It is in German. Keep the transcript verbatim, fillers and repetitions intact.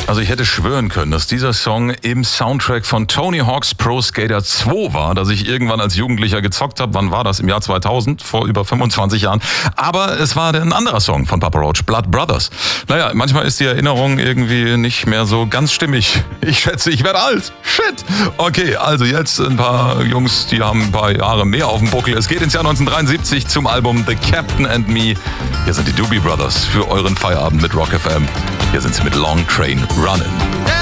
Also ich hätte schwören können, dass dieser Song im Soundtrack von Tony Hawk's Pro Skater zwei war, dass ich irgendwann als Jugendlicher gezockt habe. Wann war das? Im Jahr zweitausend, vor über fünfundzwanzig Jahren. Aber es war ein anderer Song von Papa Roach, Blood Brothers. Naja, manchmal ist die Erinnerung irgendwie nicht mehr so ganz stimmig. Ich schätze, ich werde alt. Shit. Okay, also jetzt ein paar Jungs, die haben ein paar Jahre mehr auf dem Buckel. Es geht ins Jahr neunzehnhundertdreiundsiebzig zum Album The Captain and Me. Hier sind die Doobie Brothers für euren Feierabend mit Rock F M. Hier sind sie mit Long Train Runnin'.